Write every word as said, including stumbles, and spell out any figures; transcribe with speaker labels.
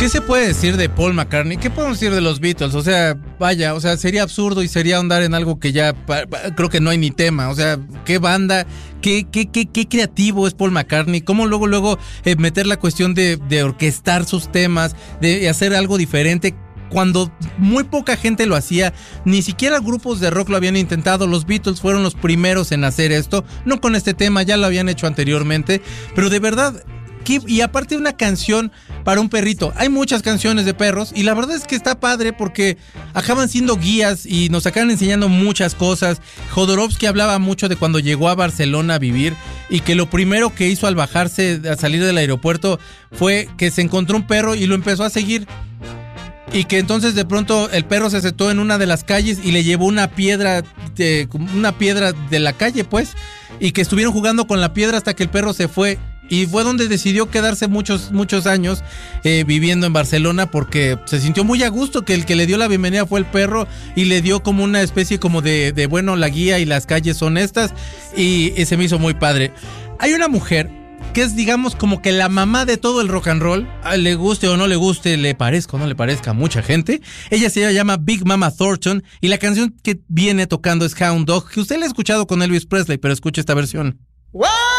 Speaker 1: ¿Qué se puede decir de Paul McCartney? ¿Qué podemos decir de los Beatles? O sea, vaya, o sea, sería absurdo y sería ahondar en algo que ya pa, pa, creo que no hay ni tema. O sea, qué banda, qué, qué, qué, qué creativo es Paul McCartney. Cómo luego, luego eh, meter la cuestión de, de orquestar sus temas, de hacer algo diferente. Cuando muy poca gente lo hacía, ni siquiera grupos de rock lo habían intentado. Los Beatles fueron los primeros en hacer esto, no con este tema, ya lo habían hecho anteriormente, pero de verdad, ¿qué? Y aparte una canción para un perrito. Hay muchas canciones de perros y la verdad es que está padre porque acaban siendo guías y nos acaban enseñando muchas cosas. Jodorowsky hablaba mucho de cuando llegó a Barcelona a vivir y que lo primero que hizo al bajarse, a salir del aeropuerto, fue que se encontró un perro y lo empezó a seguir. Y que entonces de pronto el perro se sentó en una de las calles y le llevó una piedra de, una piedra de la calle, pues, y que estuvieron jugando con la piedra hasta que el perro se fue. Y fue donde decidió quedarse muchos, muchos años eh, viviendo en Barcelona porque se sintió muy a gusto, que el que le dio la bienvenida fue el perro y le dio como una especie como de, de bueno, la guía y las calles son estas y, y se me hizo muy padre. Hay una mujer que es, digamos, como que la mamá de todo el rock and roll, le guste o no le guste, le parezca o no le parezca a mucha gente. Ella se llama Big Mama Thornton y la canción que viene tocando es Hound Dog, que usted la ha escuchado con Elvis Presley, pero escuche esta versión.
Speaker 2: ¡Wow!